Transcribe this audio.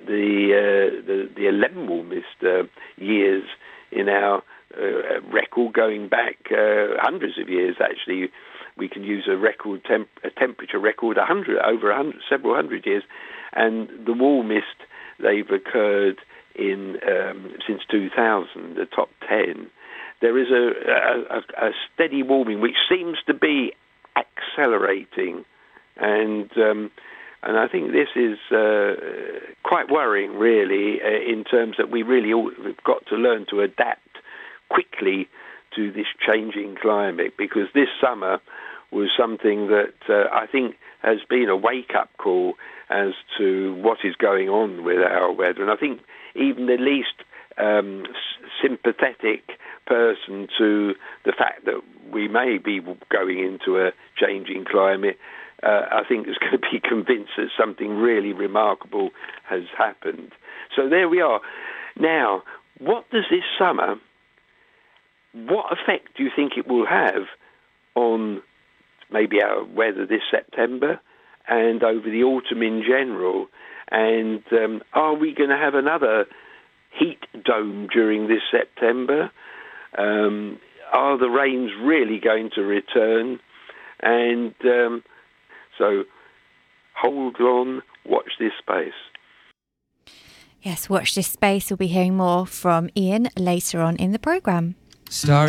the 11 warmest years in our record, going back hundreds of years. Actually, we can use a record a temperature record several hundred years, and the warmest they've occurred in since 2000, the top 10. There is a steady warming which seems to be accelerating, and I think this is quite worrying, really, in terms that we've got to learn to adapt quickly to this changing climate, because this summer was something that I think has been a wake-up call as to what is going on with our weather. And I think even the least sympathetic person to the fact that we may be going into a changing climate, I think is going to be convinced that something really remarkable has happened. So there we are. Now, what does this summer, what effect do you think it will have on maybe our weather this September and over the autumn in general? And are we going to have another heat dome during this September? Are the rains really going to return? And so hold on, watch this space. Yes, watch this space. We'll be hearing more from Ian later on in the programme.